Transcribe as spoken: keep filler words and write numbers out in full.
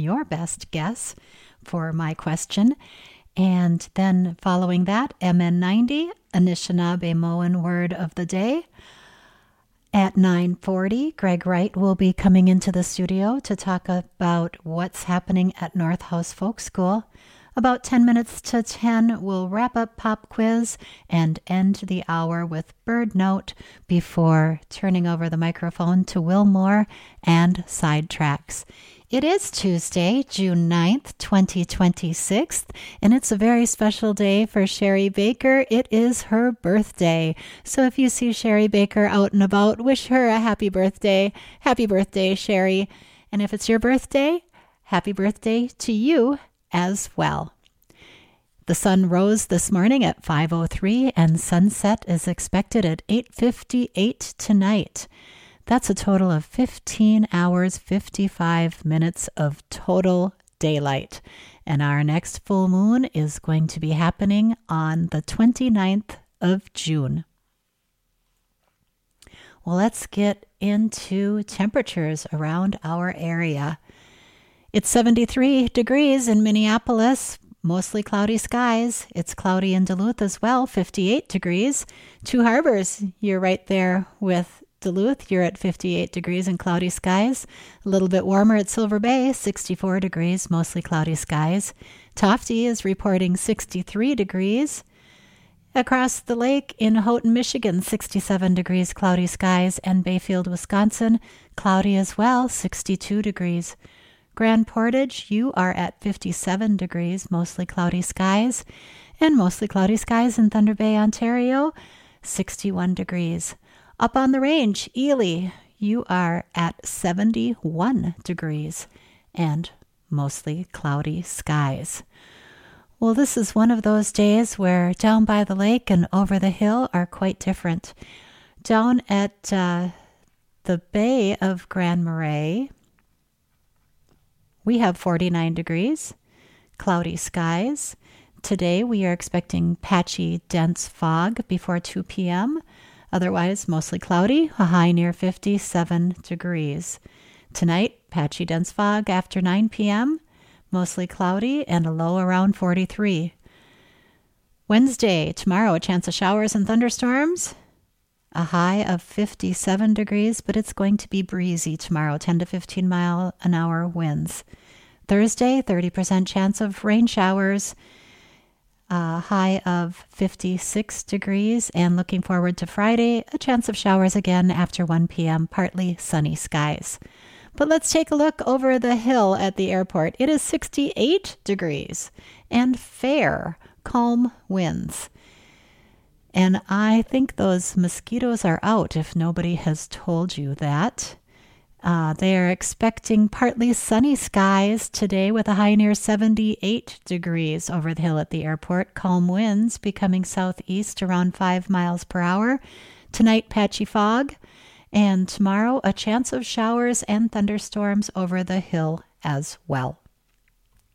your best guess for my question. And then following that, M N ninety, Anishinaabe-Moan Word of the Day. At nine forty, Greg Wright will be coming into the studio to talk about what's happening at North House Folk School. About ten minutes to ten, we'll wrap up Pop Quiz and end the hour with Bird Note before turning over the microphone to Will Moore and Sidetracks. It is Tuesday, June ninth, twenty twenty-six, and it's a very special day for Sherry Baker. It is her birthday. So if you see Sherry Baker out and about, wish her a happy birthday. Happy birthday, Sherry. And if it's your birthday, happy birthday to you as well. The sun rose this morning at five oh three, and sunset is expected at eight fifty-eight tonight. That's a total of fifteen hours, fifty-five minutes of total daylight. And our next full moon is going to be happening on the twenty-ninth of June. Well, let's get into temperatures around our area. It's seventy-three degrees in Minneapolis, mostly cloudy skies. It's cloudy in Duluth as well, fifty-eight degrees. Two Harbors, you're right there with Duluth. You're at fifty-eight degrees and cloudy skies. A little bit warmer at Silver Bay, sixty-four degrees, mostly cloudy skies. Tofte is reporting sixty-three degrees. Across the lake in Houghton, Michigan, sixty-seven degrees, cloudy skies. And Bayfield, Wisconsin, cloudy as well, sixty-two degrees. Grand Portage, you are at fifty-seven degrees, mostly cloudy skies. And mostly cloudy skies in Thunder Bay, Ontario, sixty-one degrees. Up on the range, Ely, you are at seventy-one degrees and mostly cloudy skies. Well, this is one of those days where down by the lake and over the hill are quite different. Down at uh, the Bay of Grand Marais, we have forty-nine degrees, cloudy skies. Today we are expecting patchy, dense fog before two p.m., otherwise mostly cloudy, a high near fifty-seven degrees. Tonight, patchy, dense fog after nine p.m., mostly cloudy, and a low around forty-three. Wednesday, tomorrow, a chance of showers and thunderstorms, a high of fifty-seven degrees, but it's going to be breezy tomorrow, ten to fifteen mile an hour winds. Thursday, thirty percent chance of rain showers, a high of fifty-six degrees, and looking forward to Friday, a chance of showers again after one p.m., partly sunny skies. But let's take a look over the hill at the airport. It is sixty-eight degrees and fair, calm winds. And I think those mosquitoes are out, if nobody has told you that. Uh, they are expecting partly sunny skies today with a high near seventy-eight degrees over the hill at the airport. Calm winds becoming southeast around five miles per hour. Tonight, patchy fog. And tomorrow, a chance of showers and thunderstorms over the hill as well.